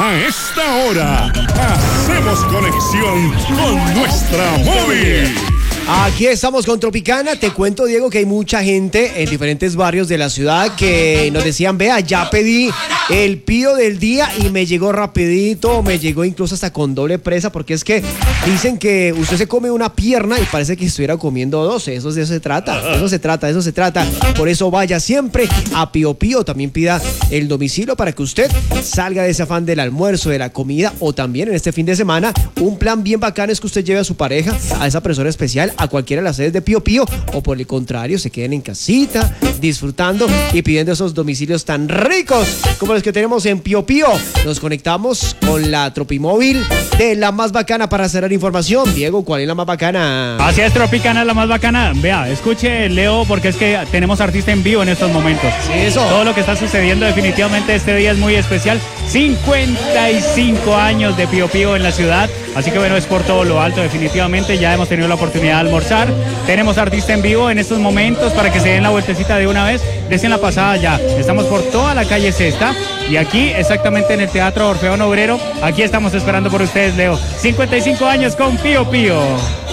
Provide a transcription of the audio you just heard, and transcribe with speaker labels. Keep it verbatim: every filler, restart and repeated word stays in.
Speaker 1: A esta hora, hacemos conexión con nuestra móvil.
Speaker 2: Aquí estamos con Tropicana. Te cuento, Diego, que hay mucha gente en diferentes barrios de la ciudad que nos decían, vea, ya pedí el pío del día y me llegó rapidito, me llegó incluso hasta con doble presa, porque es que dicen que usted se come una pierna y parece que estuviera comiendo dos. Eso de eso se trata, de eso se trata, de eso se trata. Por eso vaya siempre a Pío Pío. También pida el domicilio para que usted salga de ese afán del almuerzo, de la comida, o también en este fin de semana, un plan bien bacano es que usted lleve a su pareja, a esa persona especial, a cualquiera de las sedes de Pío Pío, o por el contrario, se queden en casita, disfrutando y pidiendo esos domicilios tan ricos como los que tenemos en Pío Pío. Nos conectamos con la Tropimóvil de la más bacana para cerrar información. Diego, ¿cuál es la más bacana?
Speaker 3: Así es, Tropicana es la más bacana. Vea, escuche, Leo, porque es que tenemos artista en vivo en estos momentos.
Speaker 2: Sí, eso.
Speaker 3: Todo lo que está sucediendo, definitivamente este día es muy especial. cincuenta y cinco años de Pío Pío en la ciudad. Así que bueno, es por todo lo alto, definitivamente. Ya hemos tenido la oportunidad de almorzar. Tenemos artista en vivo en estos momentos para que se den la vueltecita de una vez. Desen la pasada ya. Estamos por toda la calle Sexta. Y aquí, exactamente en el Teatro Orfeón Obrero, aquí estamos esperando por ustedes, Leo. cincuenta y cinco años con Pío Pío.